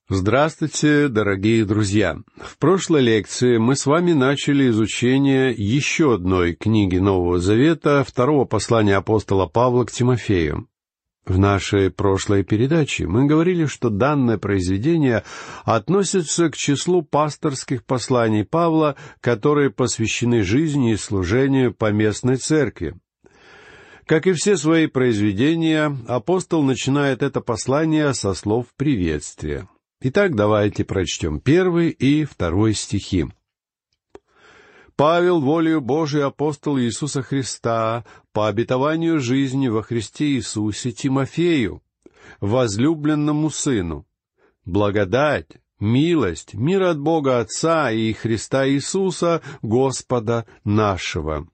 Здравствуйте, дорогие друзья! В прошлой лекции мы с вами начали изучение еще одной книги Нового Завета, второго послания апостола Павла к Тимофею. В нашей прошлой передаче мы говорили, что данное произведение относится к числу пасторских посланий Павла, которые посвящены жизни и служению поместной церкви. Как и все свои произведения, апостол начинает это послание со слов приветствия. Итак, давайте прочтем 1 и 2 стихи. «Павел, волею Божией, апостол Иисуса Христа, по обетованию жизни во Христе Иисусе, Тимофею, возлюбленному сыну, благодать, милость, мир от Бога Отца и Христа Иисуса, Господа нашего».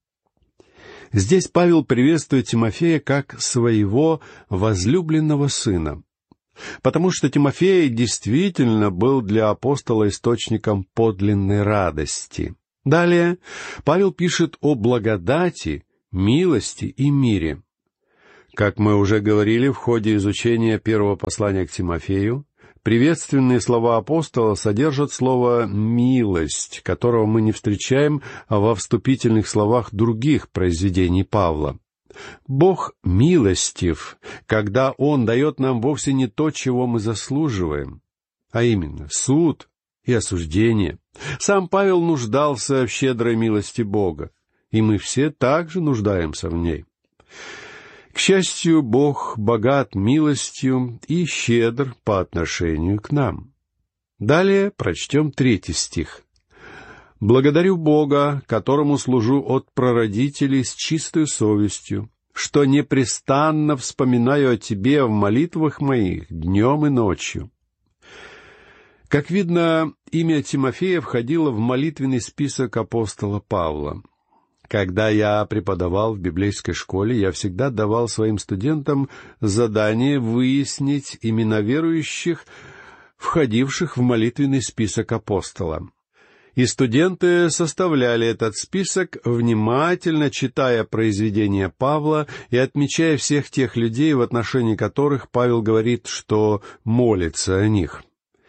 Здесь Павел приветствует Тимофея как своего возлюбленного сына, потому что Тимофей действительно был для апостола источником подлинной радости. Далее Павел пишет о благодати, милости и мире. Как мы уже говорили в ходе изучения первого послания к Тимофею, приветственные слова апостола содержат слово «милость», которого мы не встречаем во вступительных словах других произведений Павла. Бог милостив, когда Он дает нам вовсе не то, чего мы заслуживаем, а именно суд и осуждение. Сам Павел нуждался в щедрой милости Бога, и мы все также нуждаемся в ней. К счастью, Бог богат милостью и щедр по отношению к нам. Далее прочтем 3 стих. «Благодарю Бога, которому служу от прародителей с чистой совестью, что непрестанно вспоминаю о Тебе в молитвах моих днем и ночью». Как видно, имя Тимофея входило в молитвенный список апостола Павла. Когда я преподавал в библейской школе, я всегда давал своим студентам задание выяснить имена верующих, входивших в молитвенный список апостола. И студенты составляли этот список, внимательно читая произведения Павла и отмечая всех тех людей, в отношении которых Павел говорит, что молится о них.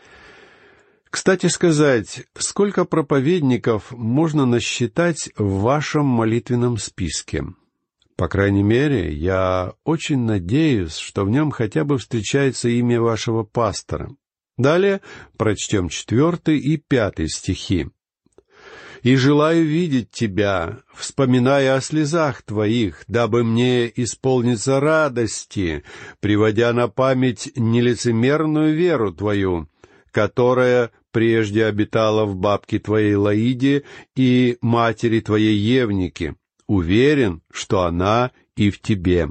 Кстати сказать, сколько проповедников можно насчитать в вашем молитвенном списке? По крайней мере, я очень надеюсь, что в нем хотя бы встречается имя вашего пастора. Далее прочтем 4 и 5 стихи. «И желаю видеть Тебя, вспоминая о слезах Твоих, дабы мне исполниться радости, приводя на память нелицемерную веру Твою, которая прежде обитала в бабке Твоей Лоиде и матери Твоей Евнике. Уверен, что она и в Тебе».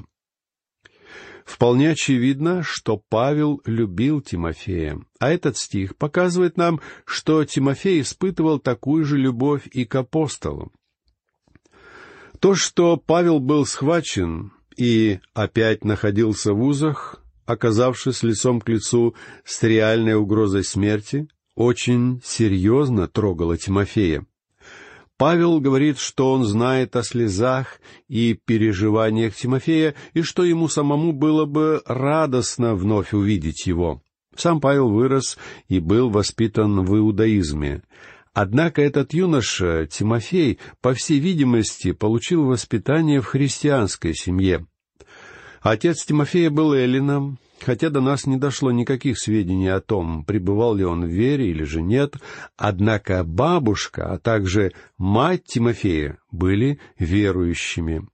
Вполне очевидно, что Павел любил Тимофея, а этот стих показывает нам, что Тимофей испытывал такую же любовь и к апостолу. То, что Павел был схвачен и опять находился в узах, оказавшись лицом к лицу с реальной угрозой смерти, очень серьезно трогало Тимофея. Павел говорит, что он знает о слезах и переживаниях Тимофея, и что ему самому было бы радостно вновь увидеть его. Сам Павел вырос и был воспитан в иудаизме. Однако этот юноша, Тимофей, по всей видимости, получил воспитание в христианской семье. Отец Тимофея был эллином, хотя до нас не дошло никаких сведений о том, пребывал ли он в вере или же нет, однако бабушка, а также мать Тимофея были верующими.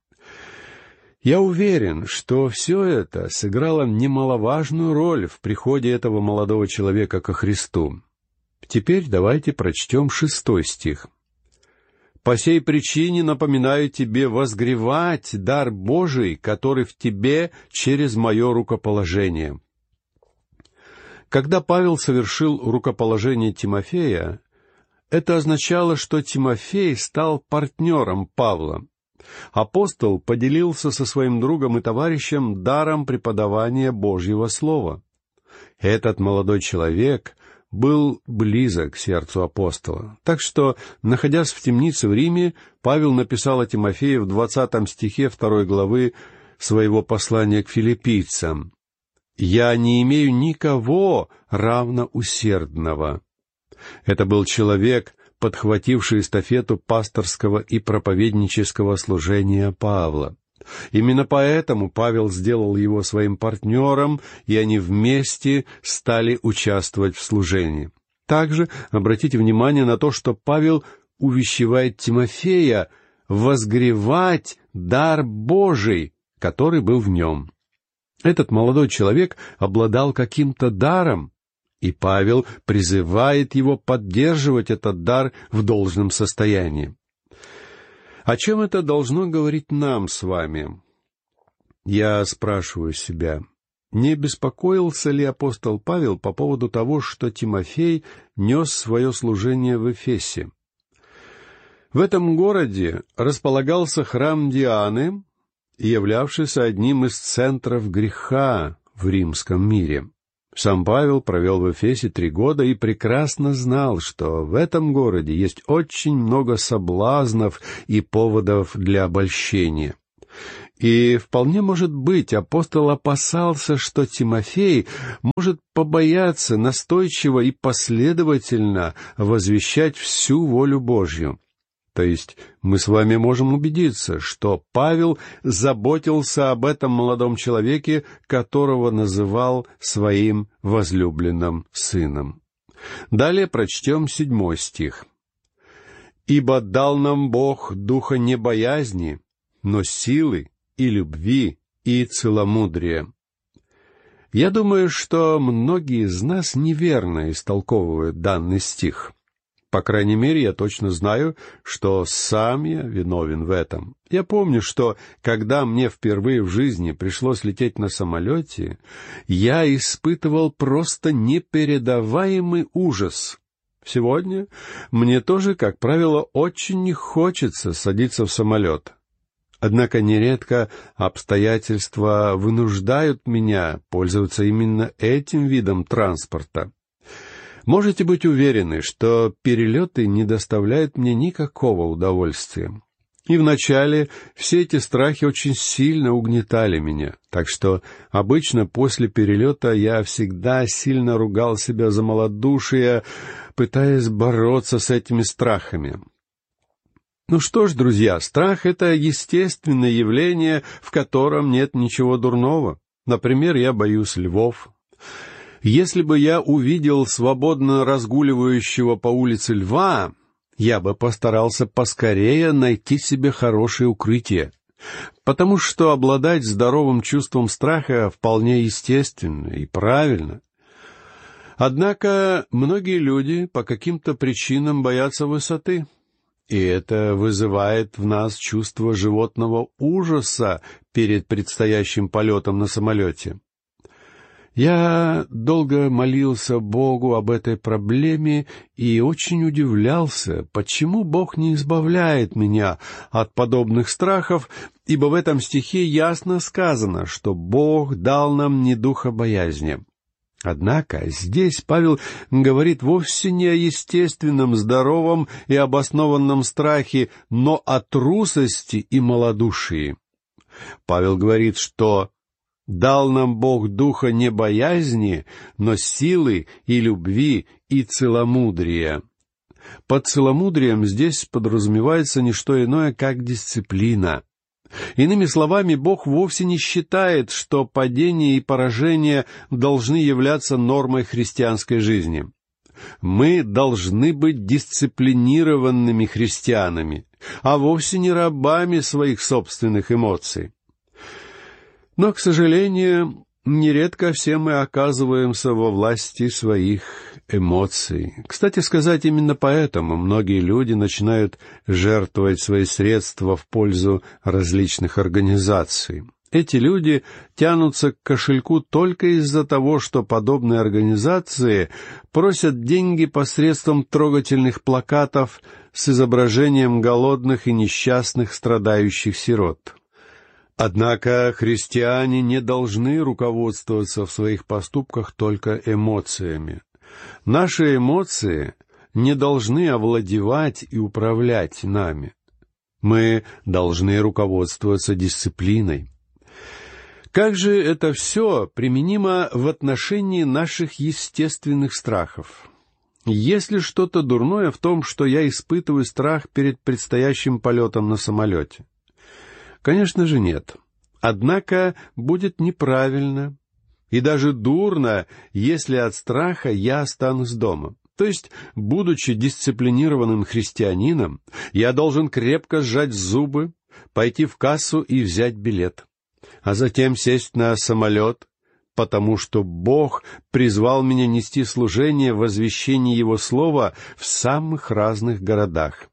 Я уверен, что все это сыграло немаловажную роль в приходе этого молодого человека ко Христу. Теперь давайте прочтем 6 стих. «По сей причине напоминаю тебе возгревать дар Божий, который в тебе через мое рукоположение». Когда Павел совершил рукоположение Тимофея, это означало, что Тимофей стал партнером Павла. Апостол поделился со своим другом и товарищем даром преподавания Божьего Слова. Этот молодой человек был близок к сердцу апостола. Так что, находясь в темнице в Риме, Павел написал о Тимофее в 20 стихе 2 главы своего послания к филиппийцам: «Я не имею никого равноусердного». Это был человек, подхвативший эстафету пасторского и проповеднического служения Павла. Именно поэтому Павел сделал его своим партнером, и они вместе стали участвовать в служении. Также обратите внимание на то, что Павел увещевает Тимофея возгревать дар Божий, который был в нем. Этот молодой человек обладал каким-то даром, и Павел призывает его поддерживать этот дар в должном состоянии. О чем это должно говорить нам с вами? Я спрашиваю себя, не беспокоился ли апостол Павел по поводу того, что Тимофей нес свое служение в Эфесе? В этом городе располагался храм Дианы, являвшийся одним из центров греха в римском мире. Сам Павел провел в Эфесе 3 года и прекрасно знал, что в этом городе есть очень много соблазнов и поводов для обольщения. И вполне может быть, апостол опасался, что Тимофей может побояться настойчиво и последовательно возвещать всю волю Божью. То есть мы с вами можем убедиться, что Павел заботился об этом молодом человеке, которого называл своим возлюбленным сыном. Далее прочтем 7 стих. «Ибо дал нам Бог духа не боязни, но силы и любви и целомудрия». Я думаю, что многие из нас неверно истолковывают данный стих. По крайней мере, я точно знаю, что сам я виновен в этом. Я помню, что когда мне впервые в жизни пришлось лететь на самолете, я испытывал просто непередаваемый ужас. Сегодня мне тоже, как правило, очень не хочется садиться в самолет. Однако нередко обстоятельства вынуждают меня пользоваться именно этим видом транспорта. Можете быть уверены, что перелеты не доставляют мне никакого удовольствия. И вначале все эти страхи очень сильно угнетали меня, так что обычно после перелета я всегда сильно ругал себя за малодушие, пытаясь бороться с этими страхами. Ну что ж, друзья, страх — это естественное явление, в котором нет ничего дурного. Например, я боюсь львов. Если бы я увидел свободно разгуливающего по улице льва, я бы постарался поскорее найти себе хорошее укрытие, потому что обладать здоровым чувством страха вполне естественно и правильно. Однако многие люди по каким-то причинам боятся высоты, и это вызывает в нас чувство животного ужаса перед предстоящим полетом на самолете. Я долго молился Богу об этой проблеме и очень удивлялся, почему Бог не избавляет меня от подобных страхов, ибо в этом стихе ясно сказано, что Бог дал нам не духа боязни. Однако здесь Павел говорит вовсе не о естественном, здоровом и обоснованном страхе, но о трусости и малодушии. Павел говорит, что «дал нам Бог духа не боязни, но силы и любви и целомудрия». Под целомудрием здесь подразумевается не что иное, как дисциплина. Иными словами, Бог вовсе не считает, что падение и поражение должны являться нормой христианской жизни. Мы должны быть дисциплинированными христианами, а вовсе не рабами своих собственных эмоций. Но, к сожалению, нередко все мы оказываемся во власти своих эмоций. Кстати сказать, именно поэтому многие люди начинают жертвовать свои средства в пользу различных организаций. Эти люди тянутся к кошельку только из-за того, что подобные организации просят деньги посредством трогательных плакатов с изображением голодных и несчастных страдающих сирот. Однако христиане не должны руководствоваться в своих поступках только эмоциями. Наши эмоции не должны овладевать и управлять нами. Мы должны руководствоваться дисциплиной. Как же это все применимо в отношении наших естественных страхов? Есть ли что-то дурное в том, что я испытываю страх перед предстоящим полетом на самолете? Конечно же нет. Однако будет неправильно и даже дурно, если от страха я останусь дома. То есть, будучи дисциплинированным христианином, я должен крепко сжать зубы, пойти в кассу и взять билет, а затем сесть на самолет, потому что Бог призвал меня нести служение в возвещении Его Слова в самых разных городах.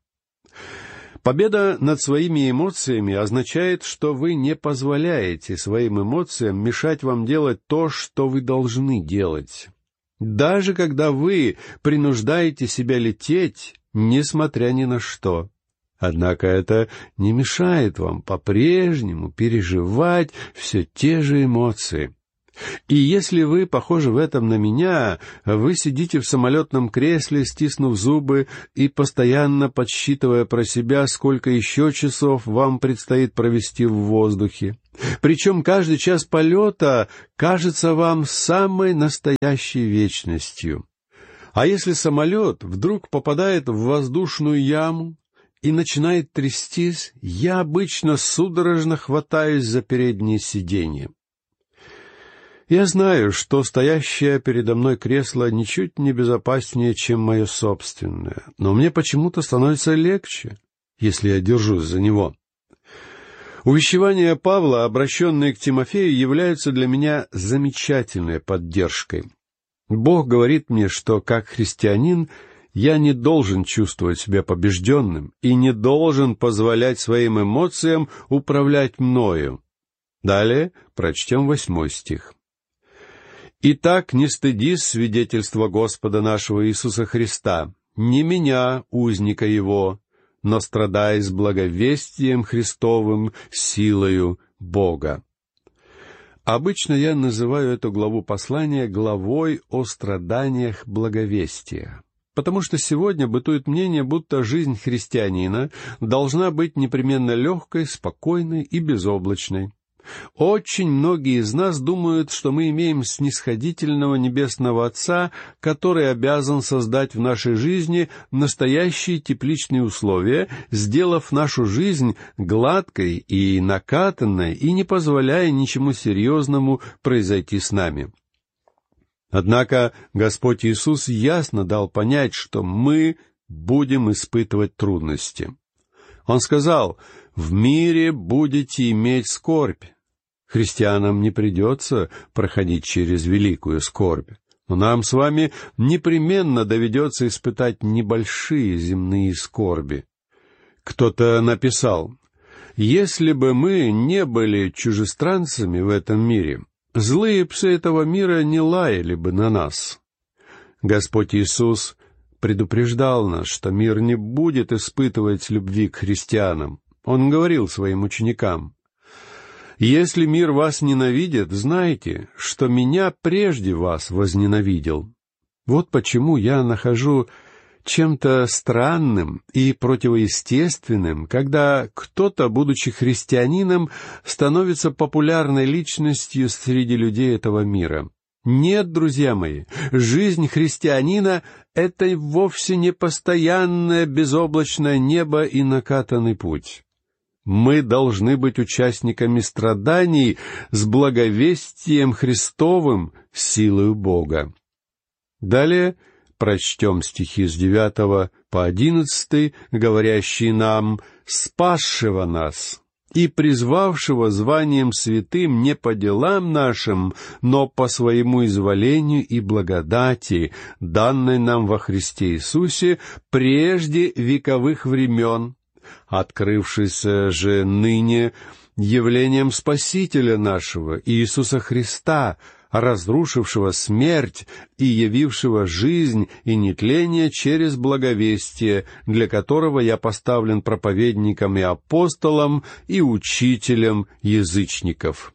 Победа над своими эмоциями означает, что вы не позволяете своим эмоциям мешать вам делать то, что вы должны делать. Даже когда вы принуждаете себя лететь, несмотря ни на что. Однако это не мешает вам по-прежнему переживать все те же эмоции. И если вы похожи в этом на меня, вы сидите в самолетном кресле, стиснув зубы и постоянно подсчитывая про себя, сколько еще часов вам предстоит провести в воздухе. Причем каждый час полета кажется вам самой настоящей вечностью. А если самолет вдруг попадает в воздушную яму и начинает трястись, я обычно судорожно хватаюсь за переднее сиденье. Я знаю, что стоящее передо мной кресло ничуть не безопаснее, чем мое собственное, но мне почему-то становится легче, если я держусь за него. Увещевания Павла, обращенные к Тимофею, являются для меня замечательной поддержкой. Бог говорит мне, что как христианин я не должен чувствовать себя побежденным и не должен позволять своим эмоциям управлять мною. Далее прочтем 8 стих. «Итак, не стыдись свидетельства Господа нашего Иисуса Христа, не меня, узника Его, но страдай с благовестием Христовым силою Бога». Обычно я называю эту главу послания главой о страданиях благовестия, потому что сегодня бытует мнение, будто жизнь христианина должна быть непременно легкой, спокойной и безоблачной. Очень многие из нас думают, что мы имеем снисходительного Небесного Отца, который обязан создать в нашей жизни настоящие тепличные условия, сделав нашу жизнь гладкой и накатанной и не позволяя ничему серьезному произойти с нами. Однако Господь Иисус ясно дал понять, что мы будем испытывать трудности. Он сказал: «В мире будете иметь скорбь». Христианам не придется проходить через великую скорбь, но нам с вами непременно доведется испытать небольшие земные скорби. Кто-то написал: «Если бы мы не были чужестранцами в этом мире, злые псы этого мира не лаяли бы на нас». Господь Иисус предупреждал нас, что мир не будет испытывать любви к христианам. Он говорил своим ученикам: «Если мир вас ненавидит, знайте, что меня прежде вас возненавидел». Вот почему я нахожу чем-то странным и противоестественным, когда кто-то, будучи христианином, становится популярной личностью среди людей этого мира. Нет, друзья мои, жизнь христианина — это вовсе не постоянное безоблачное небо и накатанный путь. Мы должны быть участниками страданий с благовестием Христовым силою Бога. Далее прочтем стихи с 9 по 11, говорящие нам: «Спасшего нас и призвавшего званием святым не по делам нашим, но по своему изволению и благодати, данной нам во Христе Иисусе прежде вековых времен, открывшийся же ныне явлением Спасителя нашего, Иисуса Христа, разрушившего смерть и явившего жизнь и нетление через благовестие, для которого я поставлен проповедником и апостолом и учителем язычников».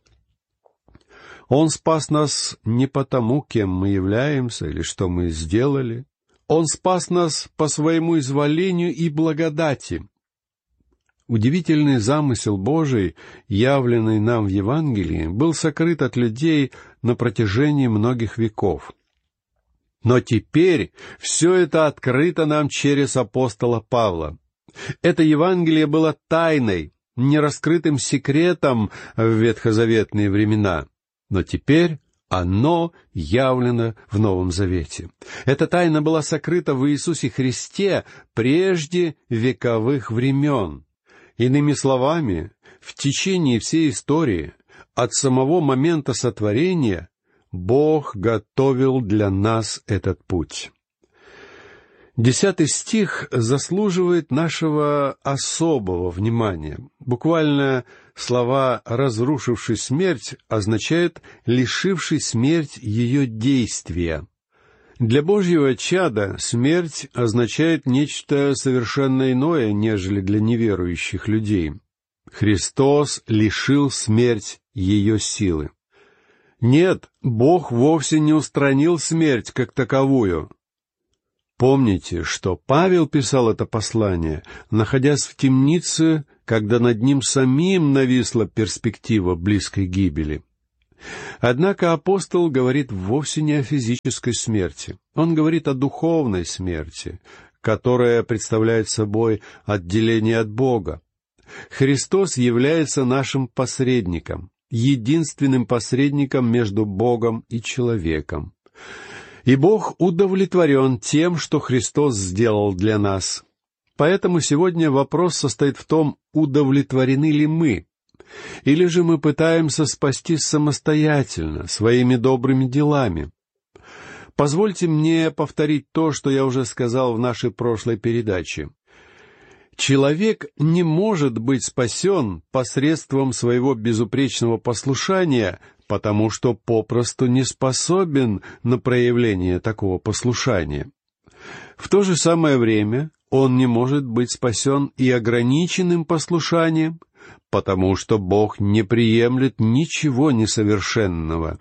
Он спас нас не потому, кем мы являемся или что мы сделали. Он спас нас по своему изволению и благодати. удивительный замысел Божий, явленный нам в Евангелии, был сокрыт от людей на протяжении многих веков. Но теперь все это открыто нам через апостола Павла. Это Евангелие было тайной, нераскрытым секретом в ветхозаветные времена, но теперь оно явлено в Новом Завете. Эта тайна была сокрыта в Иисусе Христе прежде вековых времен. Иными словами, в течение всей истории, от самого момента сотворения, Бог готовил для нас этот путь. 10 стих заслуживает нашего особого внимания. Буквально слова «разрушивший смерть» означают «лишивший смерть ее действия». Для Божьего чада смерть означает нечто совершенно иное, нежели для неверующих людей. Христос лишил смерть ее силы. Нет, Бог вовсе не устранил смерть как таковую. Помните, что Павел писал это послание, находясь в темнице, когда над ним самим нависла перспектива близкой гибели. Однако апостол говорит вовсе не о физической смерти. Он говорит о духовной смерти, которая представляет собой отделение от Бога. Христос является нашим посредником, единственным посредником между Богом и человеком. И Бог удовлетворен тем, что Христос сделал для нас. Поэтому сегодня вопрос состоит в том, удовлетворены ли мы, или же мы пытаемся спастись самостоятельно, своими добрыми делами. Позвольте мне повторить то, что я уже сказал в нашей прошлой передаче. Человек не может быть спасен посредством своего безупречного послушания, потому что попросту не способен на проявление такого послушания. В то же самое время он не может быть спасен и ограниченным послушанием, потому что Бог не приемлет ничего несовершенного.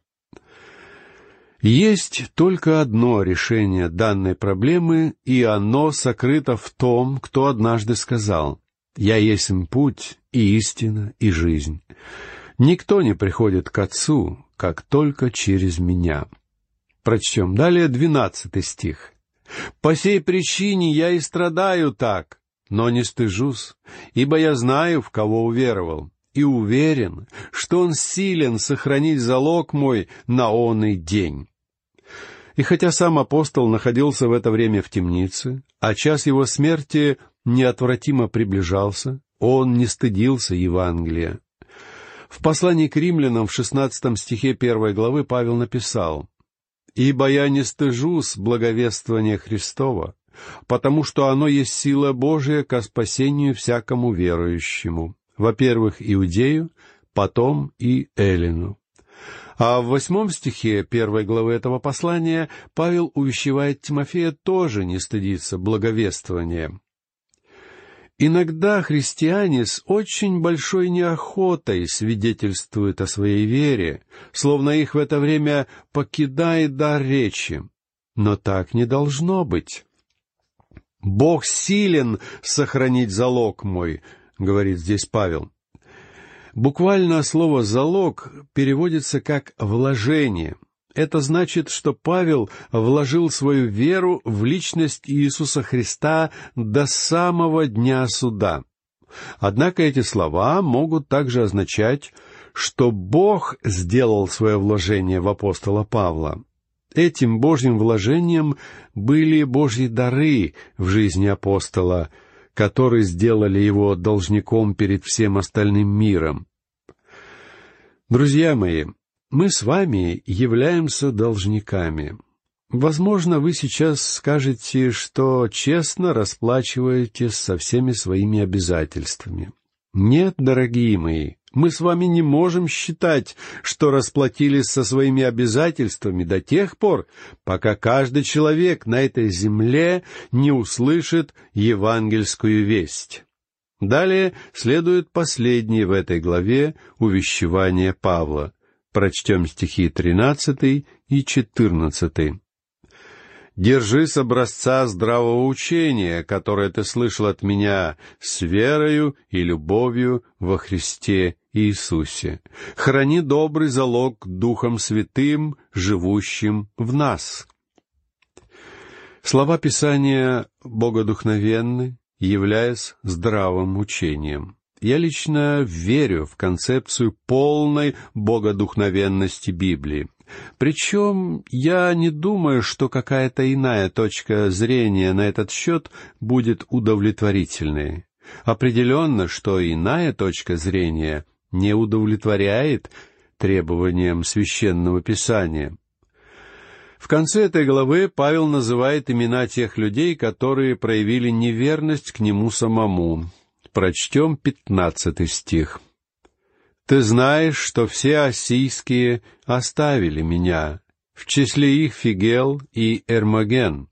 Есть только одно решение данной проблемы, и оно сокрыто в том, кто однажды сказал: «Я есть путь, и истина, и жизнь. Никто не приходит к Отцу, как только через Меня». Прочтем далее 12 стих. «По сей причине я и страдаю так, но не стыжусь, ибо я знаю, в кого уверовал, и уверен, что Он силен сохранить залог мой на оный день». И хотя сам апостол находился в это время в темнице, а час его смерти неотвратимо приближался, он не стыдился Евангелия. В послании к римлянам в 16 стихе 1 главы Павел написал: «Ибо я не стыжусь благовествования Христова, потому что оно есть сила Божия ко спасению всякому верующему, во-первых, иудею, потом и эллину». А в 8 стихе 1 главы этого послания Павел увещевает Тимофея тоже не стыдиться благовествования. Иногда христиане с очень большой неохотой свидетельствуют о своей вере, словно их в это время покидает дар речи. Но так не должно быть. «Бог силен сохранить залог мой», — говорит здесь Павел. Буквально слово «залог» переводится как «вложение». Это значит, что Павел вложил свою веру в личность Иисуса Христа до самого дня суда. Однако эти слова могут также означать, что Бог сделал свое вложение в апостола Павла. Этим Божьим вложением были Божьи дары в жизни апостола, которые сделали его должником перед всем остальным миром. Друзья мои, мы с вами являемся должниками. Возможно, вы сейчас скажете, что честно расплачиваетесь со всеми своими обязательствами. Нет, дорогие мои, мы с вами не можем считать, что расплатились со своими обязательствами до тех пор, пока каждый человек на этой земле не услышит евангельскую весть. Далее следует последнее в этой главе увещевание Павла. Прочтем стихи 13 и 14. Держись образца здравого учения, которое ты слышал от меня, с верою и любовью во Христе Иисусе. Храни добрый залог Духом Святым, живущим в нас». Слова Писания богодухновенны, являясь здравым учением. Я лично верю в концепцию полной богодухновенности Библии. Причем я не думаю, что какая-то иная точка зрения на этот счет будет удовлетворительной. Определенно, что иная точка зрения не удовлетворяет требованиям Священного Писания. В конце этой главы Павел называет имена тех людей, которые проявили неверность к нему самому. Прочтем 15 стих. «Ты знаешь, что все ассийские оставили меня, в числе их Фигел и Эрмоген».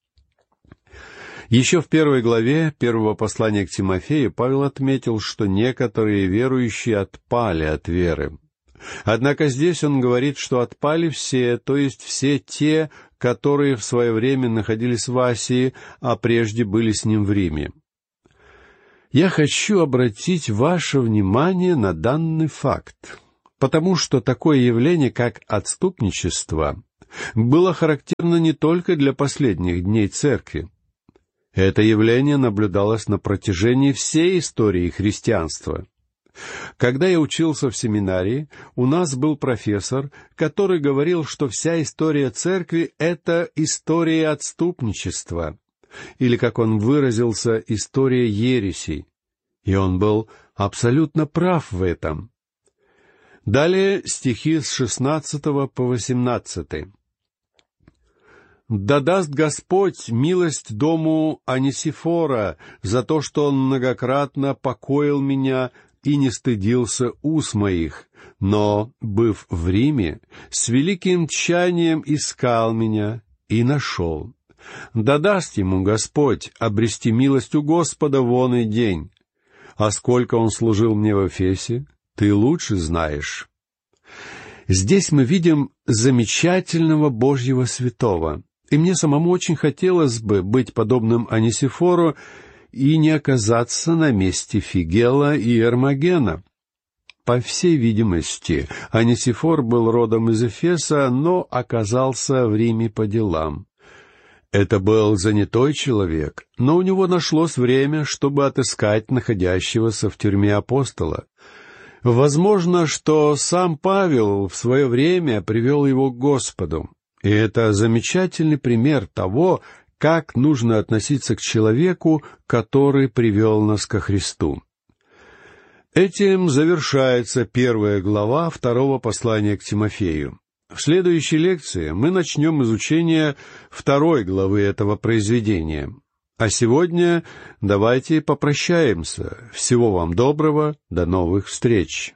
Еще в 1 главе первого послания к Тимофею Павел отметил, что некоторые верующие отпали от веры. Однако здесь он говорит, что отпали все, то есть все те, которые в свое время находились в Асии, а прежде были с ним в Риме. Я хочу обратить ваше внимание на данный факт, потому что такое явление, как отступничество, было характерно не только для последних дней Церкви. Это явление наблюдалось на протяжении всей истории христианства. Когда я учился в семинарии, у нас был профессор, который говорил, что вся история Церкви — это история отступничества, или, как он выразился, история ересей. И он был абсолютно прав в этом. Далее стихи с 16 по 18. «Да даст Господь милость дому Онесифора за то, что он многократно покоил меня и не стыдился уз моих, но, быв в Риме, с великим тщанием искал меня и нашел. Да даст ему Господь обрести милость у Господа вон и день. А сколько он служил мне в Эфесе, ты лучше знаешь». Здесь мы видим замечательного Божьего святого, и мне самому очень хотелось бы быть подобным Онесифору и не оказаться на месте Фигела и Эрмогена. По всей видимости, Онесифор был родом из Эфеса, но оказался в Риме по делам. Это был занятой человек, но у него нашлось время, чтобы отыскать находящегося в тюрьме апостола. Возможно, что сам Павел в свое время привел его к Господу. И это замечательный пример того, как нужно относиться к человеку, который привел нас ко Христу. Этим завершается 1 глава 2 послания к Тимофею. В следующей лекции мы начнем изучение 2 главы этого произведения. А сегодня давайте попрощаемся. Всего вам доброго, до новых встреч.